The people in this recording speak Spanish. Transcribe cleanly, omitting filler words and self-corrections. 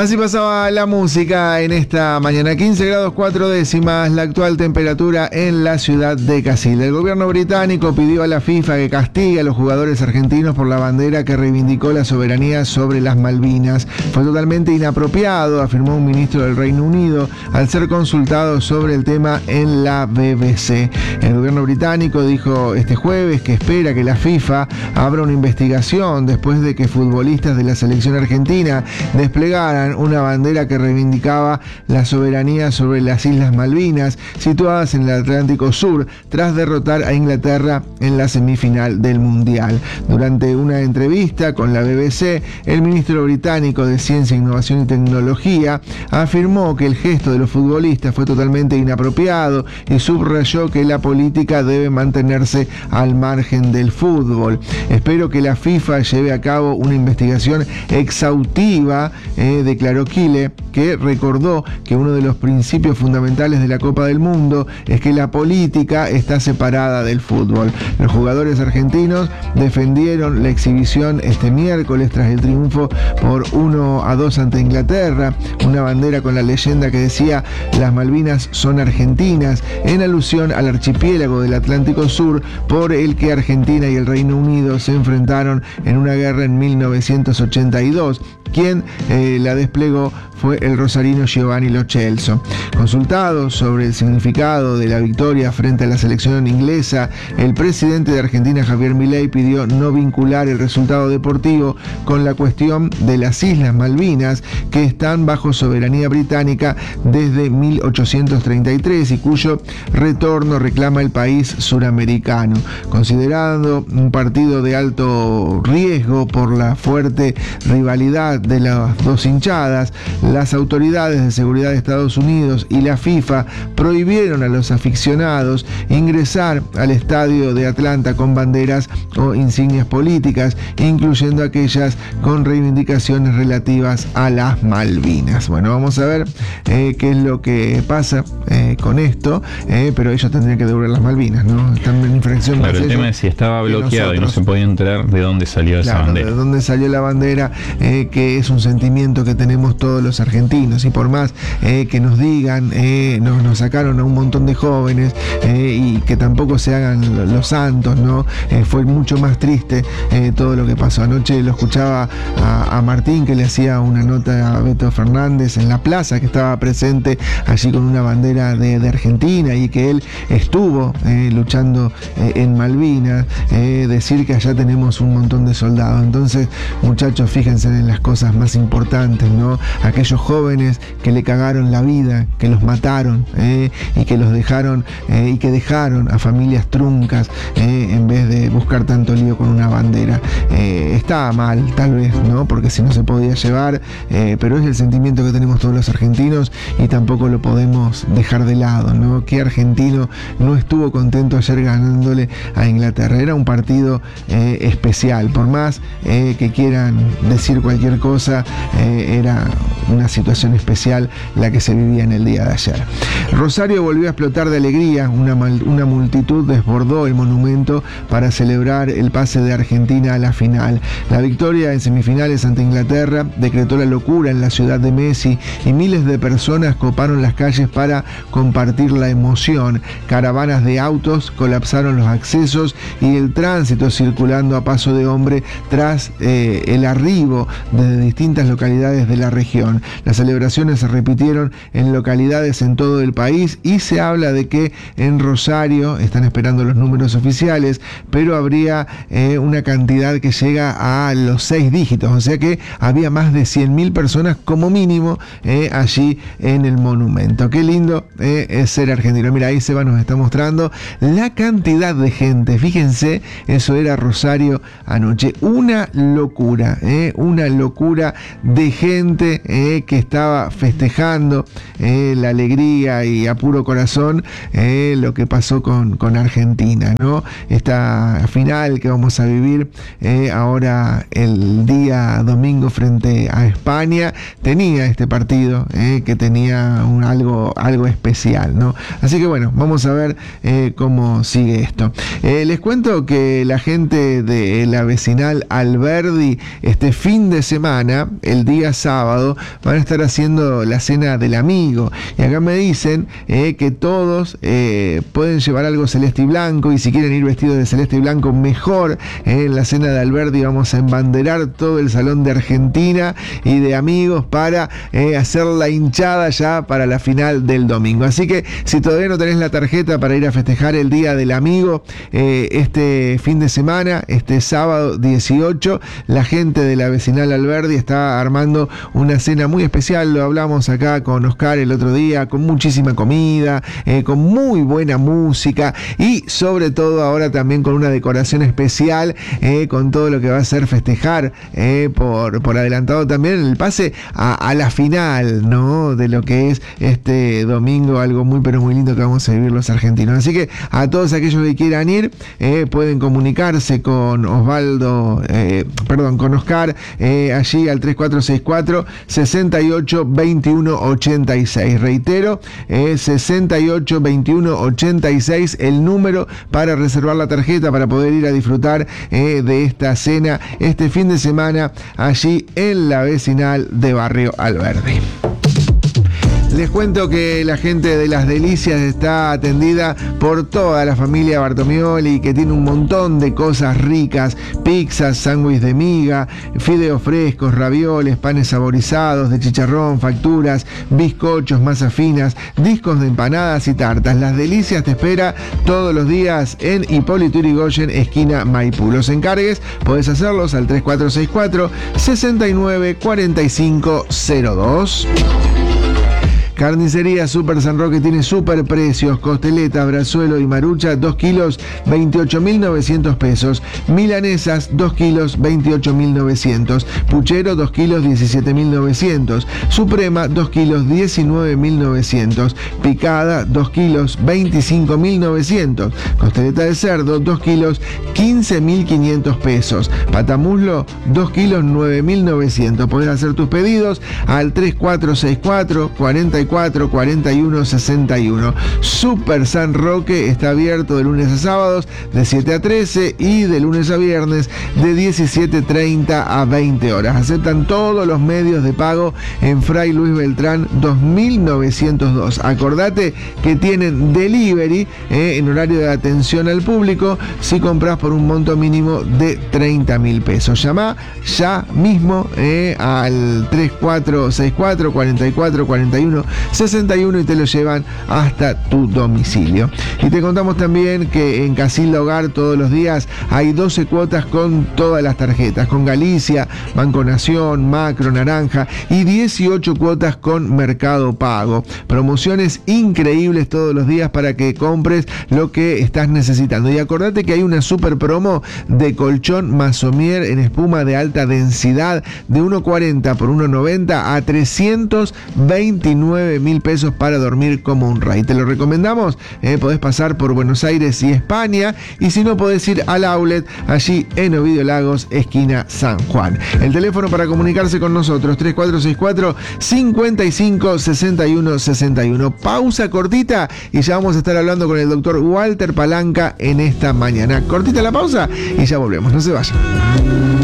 Así pasaba la música en esta mañana. 15 grados 4 décimas la actual temperatura en la ciudad de Casilda. El gobierno británico pidió a la FIFA que castigue a los jugadores argentinos por la bandera que reivindicó la soberanía sobre las Malvinas. Fue totalmente inapropiado, afirmó un ministro del Reino Unido al ser consultado sobre el tema en la BBC. El gobierno británico dijo este jueves que espera que la FIFA abra una investigación después de que futbolistas de la selección argentina desplegaran una bandera que reivindicaba la soberanía sobre las Islas Malvinas, situadas en el Atlántico Sur, tras derrotar a Inglaterra en la semifinal del Mundial. Durante una entrevista con la BBC, el ministro británico de Ciencia, Innovación y Tecnología afirmó que el gesto de los futbolistas fue totalmente inapropiado y subrayó que la política debe mantenerse al margen del fútbol. Espero que la FIFA lleve a cabo una investigación exhaustiva, declaró Quile, que recordó que uno de los principios fundamentales de la Copa del Mundo es que la política está separada del fútbol. Los jugadores argentinos defendieron la exhibición este miércoles tras el triunfo por 1-2 ante Inglaterra, una bandera con la leyenda que decía "Las Malvinas son argentinas", en alusión al archipiélago del Atlántico Sur por el que Argentina y el Reino Unido se enfrentaron en una guerra en 1982. Quien la desplegó fue el rosarino Giovanni Lo Celso. Consultado sobre el significado de la victoria frente a la selección inglesa, el presidente de Argentina, Javier Milei, pidió no vincular el resultado deportivo con la cuestión de las Islas Malvinas, que están bajo soberanía británica desde 1833 y cuyo retorno reclama el país suramericano. Considerando un partido de alto riesgo por la fuerte rivalidad de las dos hinchadas, las autoridades de seguridad de Estados Unidos y la FIFA prohibieron a los aficionados ingresar al estadio de Atlanta con banderas o insignias políticas, incluyendo aquellas con reivindicaciones relativas a las Malvinas. Bueno, vamos a ver qué es lo que pasa con esto, pero ellos tendrían que devolver las Malvinas, ¿no? Están en infracción. Claro, el tema es si estaba bloqueado y no se podía enterar de dónde salió esa bandera. De dónde salió la bandera, que es un sentimiento que tenemos todos los argentinos, y por más que nos digan, nos sacaron a un montón de jóvenes y que tampoco se hagan los santos, ¿no? Fue mucho más triste todo lo que pasó. Anoche lo escuchaba a Martín, que le hacía una nota a Beto Fernández en la plaza, que estaba presente allí con una bandera de Argentina y que él estuvo luchando en Malvinas, decir que allá tenemos un montón de soldados. Entonces, muchachos, fíjense en las cosas más importantes, ¿no? Aquellos jóvenes que le cagaron la vida, que los mataron y que los dejaron y que dejaron a familias truncas en vez de buscar tanto lío con una bandera. Está mal, tal vez, ¿no? Porque si no se podía llevar, pero es el sentimiento que tenemos todos los argentinos y tampoco lo podemos dejar de lado, ¿no? ¿Qué argentino no estuvo contento ayer ganándole a Inglaterra? Era un partido especial, por más que quieran decir cualquier cosa, era una situación especial la que se vivía en el día de ayer. Rosario volvió a explotar de alegría, una multitud desbordó el monumento para celebrar el pase de Argentina a la final. La victoria en semifinales ante Inglaterra decretó la locura en la ciudad de Messi y miles de personas coparon las calles para compartir la emoción. Caravanas de autos colapsaron los accesos y el tránsito circulando a paso de hombre tras el arribo desde distintas localidades de la región. Las celebraciones se repitieron en localidades en todo el país y se habla de que en Rosario están esperando los números oficiales, pero habría una cantidad que llega a los 6 dígitos, o sea que había más de 100.000 personas como mínimo allí en el monumento. Qué lindo es ser argentino. Mira, ahí Seba nos está mostrando la cantidad de gente. Fíjense, eso era Rosario anoche. Una locura de gente que estaba festejando la alegría y a puro corazón lo que pasó con Argentina, ¿no? Esta final que vamos a vivir ahora el día domingo frente a España tenía este partido que tenía algo especial, ¿no? Así que bueno, vamos a ver cómo sigue esto. Les cuento que la gente de la vecinal Alberdi este fin de semana, el día sábado, sábado van a estar haciendo la cena del amigo. Y acá me dicen que todos pueden llevar algo celeste y blanco, y si quieren ir vestidos de celeste y blanco, mejor. En la cena de Alberdi vamos a embanderar todo el salón de Argentina y de amigos para hacer la hinchada ya para la final del domingo. Así que si todavía no tenés la tarjeta para ir a festejar el Día del Amigo, este fin de semana, este sábado 18, la gente de la vecinal Alberdi está armando una cena muy especial. Lo hablamos acá con Oscar el otro día, con muchísima comida, con muy buena música y sobre todo ahora también con una decoración especial, con todo lo que va a ser festejar por adelantado también el pase a la final, ¿no?, de lo que es este domingo, algo muy pero muy lindo que vamos a vivir los argentinos. Así que a todos aquellos que quieran ir, pueden comunicarse con con Oscar, allí al 3464 68 21 86. Reitero, 68 21 86 el número para reservar la tarjeta para poder ir a disfrutar de esta cena este fin de semana allí en la vecinal de Barrio Alberdi. Les cuento que la gente de Las Delicias está atendida por toda la familia Bartomioli, que tiene un montón de cosas ricas: pizzas, sándwiches de miga, fideos frescos, ravioles, panes saborizados de chicharrón, facturas, bizcochos, masas finas, discos de empanadas y tartas. Las Delicias te espera todos los días en Hipólito Yrigoyen, esquina Maipú. Los encargues podés hacerlos al 3464 69 45 02. Carnicería Super San Roque tiene super precios: costeleta, brazuelo y marucha 2 kilos 28.900 pesos, milanesas 2 kilos 28.900, puchero 2 kilos 17.900, suprema 2 kilos 19.900, picada 2 kilos 25.900, costeleta de cerdo 2 kilos 15.500 pesos, patamuslo 2 kilos 9.900. Podés hacer tus pedidos al 3464 44 41 61. Super San Roque está abierto de lunes a sábados de 7 a 13 y de lunes a viernes de 17:30 a 20 horas. Aceptan todos los medios de pago en Fray Luis Beltrán 2902. Acordate que tienen delivery en horario de atención al público si compras por un monto mínimo de 30.000 pesos. Llama ya mismo al 3464 44 41 61 y te lo llevan hasta tu domicilio. Y te contamos también que en Casilda Hogar todos los días hay 12 cuotas con todas las tarjetas, con Galicia, Banco Nación, Macro, Naranja, y 18 cuotas con Mercado Pago. Promociones increíbles todos los días para que compres lo que estás necesitando. Y acordate que hay una super promo de colchón Masomier en espuma de alta densidad de 1.40 por 1.90 a 329.000 pesos para dormir como un rey. Te lo recomendamos. Podés pasar por Buenos Aires y España, y si no, podés ir al outlet allí en Ovidio Lagos, esquina San Juan. El teléfono para comunicarse con nosotros: 3464 55 61 61. Pausa cortita y ya vamos a estar hablando con el doctor Walter Palanca en esta mañana. Cortita la pausa y ya volvemos. No se vayan.